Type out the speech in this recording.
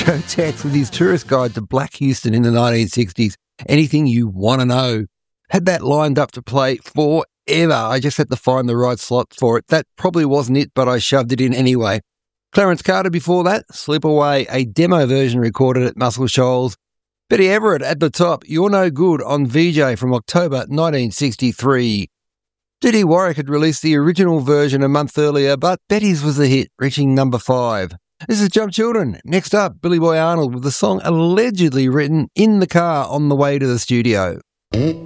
Joe Tex with his tourist guide to Black Houston in the 1960s. Anything you want to know. Had that lined up to play forever. I just had to find the right slot for it. That probably wasn't it, but I shoved it in anyway. Clarence Carter before that, Slip Away, a demo version recorded at Muscle Shoals. Betty Everett at the top, You're No Good on VJ from October 1963. Didi Warwick had released the original version a month earlier, but Betty's was a hit, reaching number 5. This is Jump Children. Next up, Billy Boy Arnold with the song allegedly written in the car on the way to the studio. Mm-hmm.